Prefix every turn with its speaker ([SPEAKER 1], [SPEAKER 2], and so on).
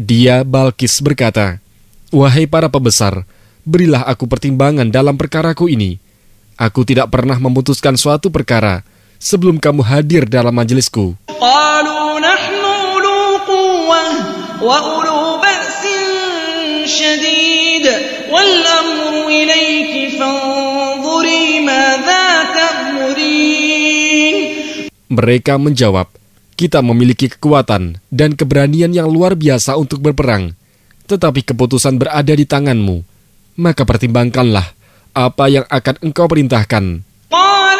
[SPEAKER 1] Dia, Balkis, berkata, "Wahai para pembesar, berilah aku pertimbangan dalam perkaraku ini. Aku tidak pernah memutuskan suatu perkara sebelum kamu hadir dalam majelisku."
[SPEAKER 2] قالوا نحن أولو قوة وأولو بأس شديد والأمر إليك فانظري ماذا تأمرين.
[SPEAKER 1] Mereka menjawab, "Kita memiliki kekuatan dan keberanian yang luar biasa untuk berperang, tetapi keputusan berada di tanganmu. Maka pertimbangkanlah apa yang akan engkau perintahkan."